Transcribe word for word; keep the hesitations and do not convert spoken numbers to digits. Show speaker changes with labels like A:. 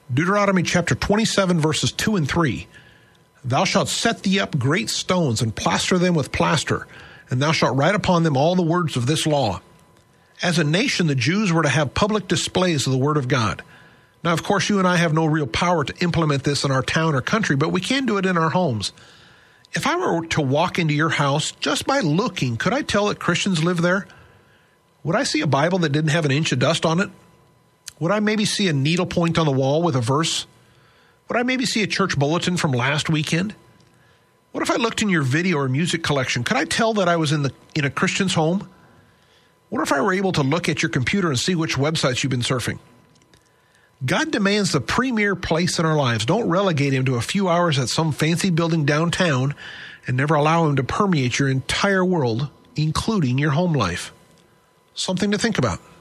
A: Deuteronomy chapter twenty-seven, verses two and three. Thou shalt set thee up great stones and plaster them with plaster, and thou shalt write upon them all the words of this law. As a nation, the Jews were to have public displays of the word of God. Now, of course, you and I have no real power to implement this in our town or country, but we can do it in our homes. If I were to walk into your house, just by looking, could I tell that Christians live there? Would I see a Bible that didn't have an inch of dust on it? Would I maybe see a needle point on the wall with a verse? Would I maybe see a church bulletin from last weekend? What if I looked in your video or music collection? Could I tell that I was in the in a Christian's home? What if I were able to look at your computer and see which websites you've been surfing? God demands the premier place in our lives. Don't relegate him to a few hours at some fancy building downtown and never allow him to permeate your entire world, including your home life. Something to think about.